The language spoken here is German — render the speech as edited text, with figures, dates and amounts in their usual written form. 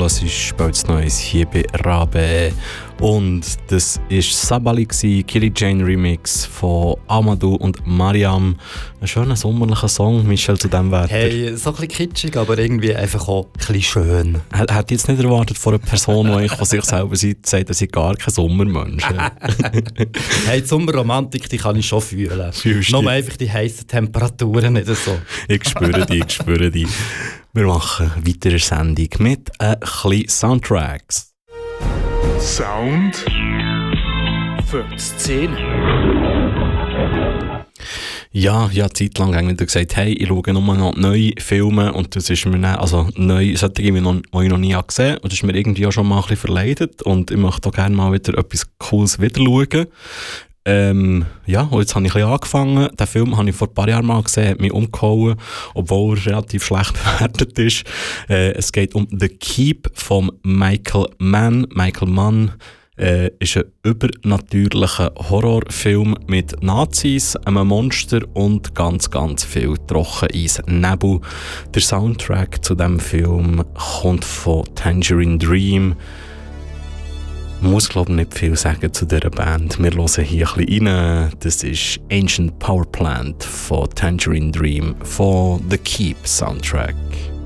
hörst, spielt es Neues hier bei Rabe. Und das war Sabali, Kili Jane Remix von Amadou und Mariam. Ein schöner sommerlicher Song, Michel, zu diesem Wetter. Hey, so ein bisschen kitschig, aber irgendwie einfach auch ein bisschen schön. Hätte jetzt nicht erwartet von einer Person, die von sich selber sagt, dass ich gar kein Sommermensch bin. Hey, die Sommerromantik, die kann ich schon fühlen. Nur einfach die heissen Temperaturen nicht so. Ich spüre die. Wir machen weiter eine Sendung mit ein bisschen Soundtracks. Sound für die Szene. Ja, zeitlang habe ich gesagt, hey, ich schaue nur noch neue Filme und das ist mir dann, also neu, solche, die ich noch nie gesehen habe und das ist mir irgendwie auch schon mal ein bisschen verleidet und ich möchte auch gerne mal wieder etwas Cooles wieder schauen. Ja, und jetzt habe ich ein bisschen angefangen. Den Film habe ich vor ein paar Jahren mal gesehen, hat mich umgehauen, obwohl er relativ schlecht bewertet ist. Es geht um The Keep von Michael Mann. Michael Mann ist ein übernatürlicher Horrorfilm mit Nazis, einem Monster und ganz, ganz viel Trockeneis, Nebel. Der Soundtrack zu diesem Film kommt von Tangerine Dream. Ich muss, glaube ich, nicht viel sagen zu dieser Band. Wir hören hier ein bisschen rein. Das ist Ancient Power Plant von Tangerine Dream von The Keep Soundtrack.